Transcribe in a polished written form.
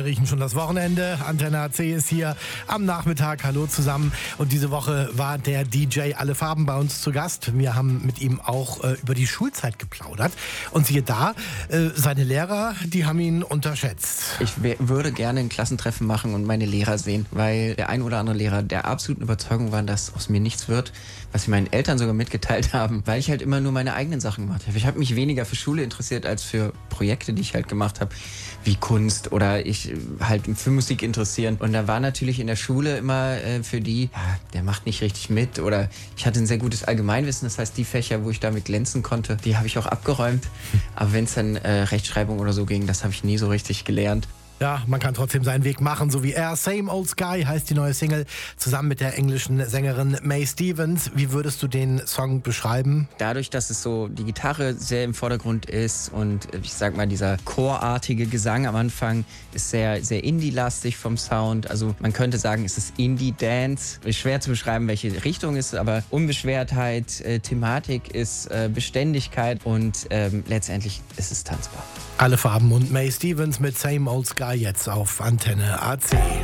riechen schon das Wochenende. Antenne AC ist hier am Nachmittag. Hallo zusammen. Und diese Woche war der DJ Alle Farben bei uns zu Gast. Wir haben mit ihm auch über die Schulzeit geplaudert. Und siehe da, seine Lehrer, die haben ihn unterschätzt. Ich würde gerne ein Klassentreffen machen und meine Lehrer sehen, weil der ein oder andere Lehrer der absoluten Überzeugung war, dass aus mir nichts wird, was sie meinen Eltern sogar mitgeteilt haben, weil ich halt immer nur meine eigenen Sachen gemacht habe. Ich habe mich weniger für Schule interessiert als für Projekte, die ich halt gemacht habe, wie Kunst oder ich halt für Musik interessieren. Und da war natürlich in der Schule immer für die, ja, der macht nicht richtig mit, oder ich hatte ein sehr gutes Allgemeinwissen, das heißt die Fächer, wo ich damit glänzen konnte, die habe ich auch abgeräumt. Aber wenn es dann Rechtschreibung oder so ging, das habe ich nie so richtig gelernt. Ja, man kann trotzdem seinen Weg machen, so wie er. Same Old Sky heißt die neue Single, zusammen mit der englischen Sängerin Mae Stevens. Wie würdest du den Song beschreiben? Dadurch, dass es so die Gitarre sehr im Vordergrund ist und ich sag mal, dieser chorartige Gesang am Anfang ist sehr, sehr Indie-lastig vom Sound. Also man könnte sagen, es ist Indie-Dance. Ist schwer zu beschreiben, welche Richtung es ist, aber Unbeschwertheit, Thematik ist Beständigkeit und letztendlich ist es tanzbar. Alle Farben und Mae Stevens mit Same Old Sky jetzt auf Antenne AC.